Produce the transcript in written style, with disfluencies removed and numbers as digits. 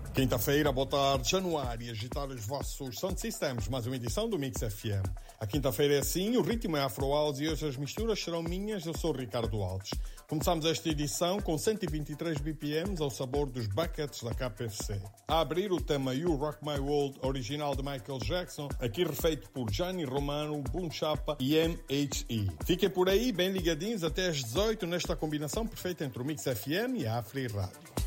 Quinta-feira, boa tarde, Januário, agitar os vossos sound systems, mais uma edição do Mix FM. A quinta-feira é assim, o ritmo é Afro House e hoje as misturas serão minhas, eu sou o Ricardo Alves. Começamos esta edição com 123 BPMs ao sabor dos buckets da KFC. A abrir o tema You Rock My World, original de Michael Jackson, aqui refeito por Gianni Romano, Boom Chapa e MHE. Fiquem por aí, bem ligadinhos, até às 18 nesta combinação perfeita entre o Mix FM e a Afri Rádio.